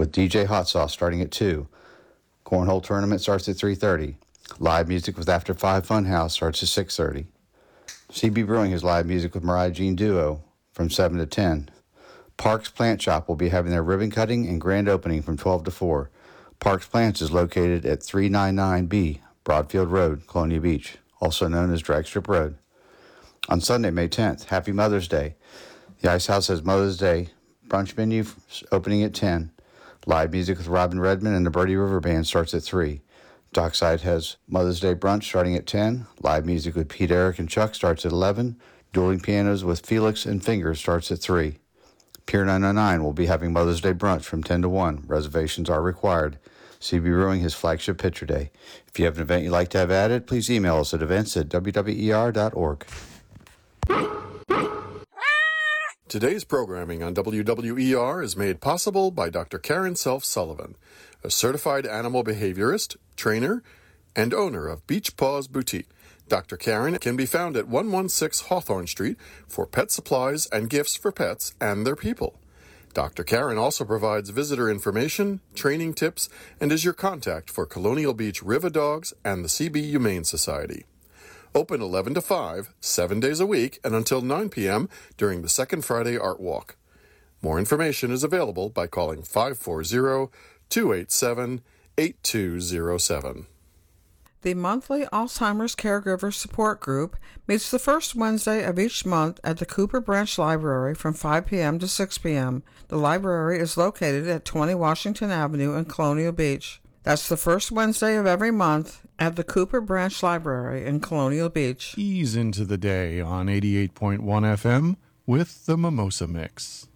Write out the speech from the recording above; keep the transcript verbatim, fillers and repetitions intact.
with D J Hot Sauce starting at two. Cornhole tournament starts at three thirty. Live music with After five Funhouse starts at six thirty. C B Brewing has live music with Mariah Jean Duo from seven to ten. Parks Plant Shop will be having their ribbon cutting and grand opening from twelve to four. Parks Plants is located at three ninety-nine B Broadfield Road, Colonia Beach, also known as Drag Strip Road. On Sunday, May tenth, Happy Mother's Day. The Ice House has Mother's Day brunch menu opening at ten. Live music with Robin Redmond and the Birdie River Band starts at three. Dockside has Mother's Day brunch starting at ten. Live music with Pete, Eric, and Chuck starts at eleven. Dueling pianos with Felix and Fingers starts at three. Pier nine oh nine will be having Mother's Day brunch from ten to one. Reservations are required. C B Brewing his flagship Picture Day. If you have an event you'd like to have added, please email us at events at w w e r dot org. Today's programming on W W E R is made possible by Doctor Karen Self Sullivan, a certified animal behaviorist, trainer, and owner of Beach Paws Boutique. Doctor Karen can be found at one sixteen Hawthorne Street for pet supplies and gifts for pets and their people. Doctor Karen also provides visitor information, training tips, and is your contact for Colonial Beach River Dogs and the C B Humane Society. Open eleven to five, seven days a week, and until nine p.m. during the Second Friday Art Walk. More information is available by calling five four zero, two eight seven, eight two zero seven. The monthly Alzheimer's Caregiver Support Group meets the first Wednesday of each month at the Cooper Branch Library from five p.m. to six p.m. The library is located at twenty Washington Avenue in Colonial Beach. That's the first Wednesday of every month at the Cooper Branch Library in Colonial Beach. Ease into the day on eighty-eight point one F M with the Mimosa Mix.